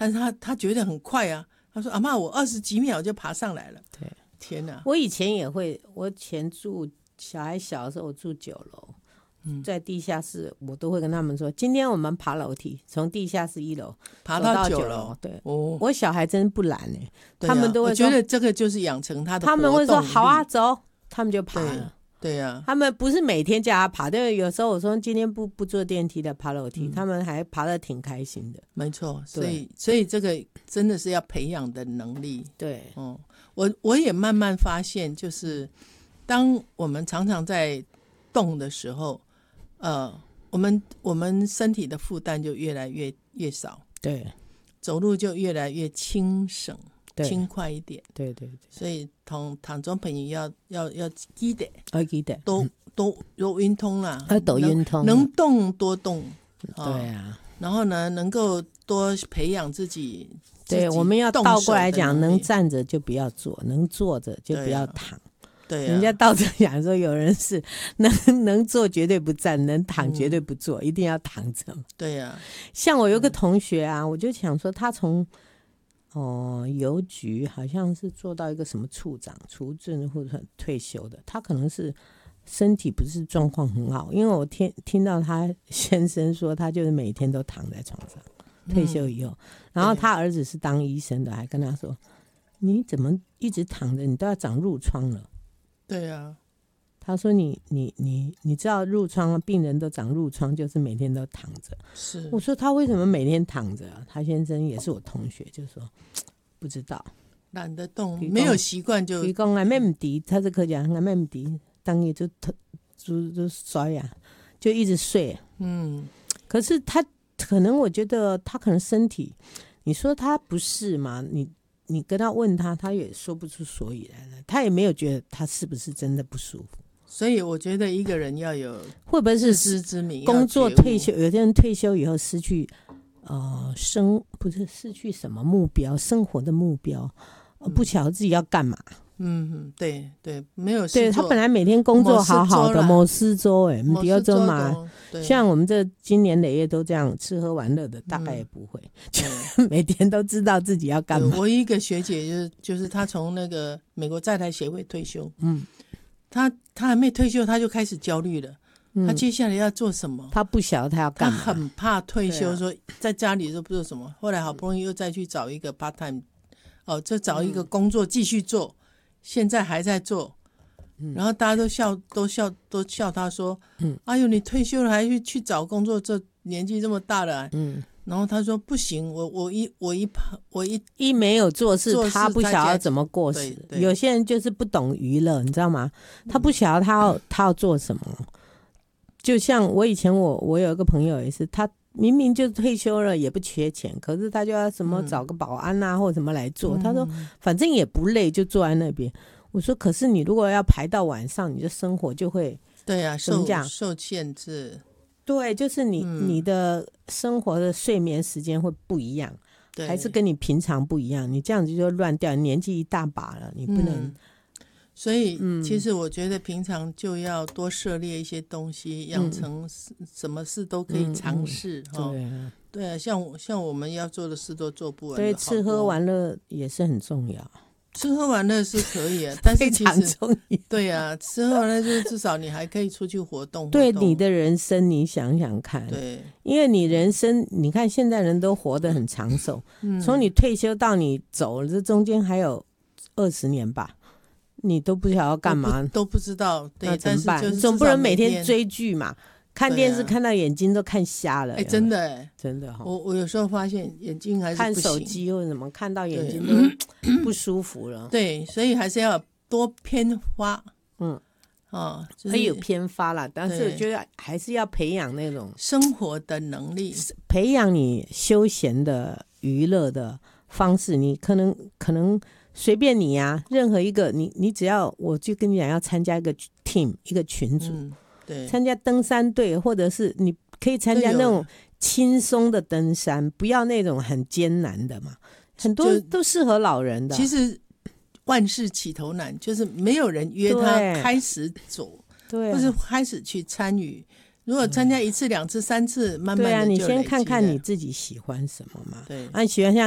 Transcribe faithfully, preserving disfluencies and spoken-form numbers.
但是他他觉得很快啊，他说阿嬷我二十几秒就爬上来了。 对， 天哪！ 我以前也会，我以前住小孩小的时候，我住九楼。在地下室，我都会跟他们说，今天我们爬楼梯，从地下室一楼爬到九楼。 对、 哦， 我小孩真不懒哎、欸啊，他们都会说， 我觉得这个就是养成他的活动力。 他们会说好啊，走，他们就爬了。 对呀、啊， 他们不是每天叫他爬，但是有时候我说今天不不坐电梯的爬楼梯、嗯，他们还爬得挺开心的。 没错，所以所以这个真的是要培养的能力。 对， 哦，我我也慢慢发现，就是当我们常常在动的时候。呃，我们我们身体的负担就越来越越少， 对， 走路就越来越轻省、轻快一点， 对对对。 所以同唐中朋友要要要记得， 要记得， 都、嗯、都都运通啦， 要都运通， 能动多动， 哦、对啊。 然后呢，能够多培养自己。 对，我们要倒过来讲，能站着就不要坐，能坐着就不要躺。 对啊， 人家倒着讲说，有人是能能坐绝对不站，能躺绝对不坐，嗯、一定要躺着。 对啊， 像我有个同学啊，我就想说，他从哦邮局好像是做到一个什么处长、处长或者退休的，他可能是身体不是状况很好，因为我听听到他先生说，他就是每天都躺在床上，退休以后，嗯、然后他儿子是当医生的，还跟他说，你怎么一直躺着，你都要长褥疮了。 对啊， 他说你你你你知道褥疮，病人都长褥疮，就是每天都躺着。 是， 我说他为什么每天躺着？他先生也是我同学，就说不知道， 懒得动，没有习惯就。 他说没问题，他是客家，没问题，当夜就就就刷牙，就一直睡。嗯，可是他可能我觉得他可能身体，你说他不是嘛？你。你跟他问他，他也说不出所以来了，他也没有觉得他是不是真的不舒服。 所以我觉得一个人要有会不会是自知之明， 工作退休，有些人退休以后失去呃生不是失去什么目标，生活的目标，嗯、不晓得自己要干嘛。 嗯，对对，没有事做。 对，他本来每天工作好好的，某四周哎，某四周嘛，像我们这今年累月都这样吃喝玩乐的，大概也不会，嗯、每天都知道自己要干嘛。 我一个学姐就是就是她从那个美国在台协会退休，嗯，她她还没退休，她就开始焦虑了。她接下来要做什么？ 她不晓得她要干嘛， 她很怕退休，说在家里都不做什么。后来好不容易又再去找一个 part time， 哦，就找一个工作继续做。现在还在做，然后大家都笑，都笑，都笑他说：“嗯，哎呦，你退休了还去去找工作，这年纪这么大了、啊。”嗯，然后他说：“不行，我我一我一我一一没有做事，他不晓得怎么过时。有些人就是不懂娱乐，你知道吗？他不晓得他要、嗯、他要做什么。就像我以前我我有一个朋友也是，他明明就退休了，也不缺钱，可是他就要什么找个保安啊、嗯、或者什么来做。他说反正也不累，就坐在那边。我说可是你如果要排到晚上，你的生活就会对啊受受限制。 对，就是你、嗯、你的生活的睡眠时间会不一样，还是跟你平常不一样。你这样子就乱掉，年纪一大把了，你不能。嗯， 所以其实我觉得平常就要多涉猎一些东西，养、嗯、成什么事都可以尝试、嗯嗯、对啊，对啊，像像我们要做的事都做不完。 对，吃喝玩乐也是很重要。 吃喝玩乐是可以啊，但是其实非常重要。 对啊，吃喝玩乐就是至少你还可以出去活动活动。 对你的人生，你想想看， 对， 因为你人生，你看现在人都活得很长寿，从、嗯、你退休到你走了，这中间还有二十年吧。你都不晓得要干嘛， 都 不, 都不知道，对， 那怎么办？ 但是就是总不能每天追剧嘛，看电视、啊、看到眼睛都看瞎了。 哎、欸，真的、欸， 真的、哦、 我我有时候发现眼睛还是不行， 看手机或者什么，看到眼睛都不舒服了。 对，所以还是要多偏发，嗯，哦， 就是、可以有偏发啦，但是我觉得还是要培养那种生活的能力， 培养你休闲的娱乐的方式。你可能可能。随便你啊，任何一个你，你只要我就跟你讲，要参加一个 team 一个群组，嗯、对，参加登山队，或者是你可以参加那种轻松的登山，不要那种很艰难的嘛，很多都适合老人的。 其实万事起头难，就是没有人约他开始走，对、啊，或是开始去参与。如果参加一次、两次、三次，慢慢的就累积了。 对啊，你先看看你自己喜欢什么嘛。 对， 啊，你喜欢像。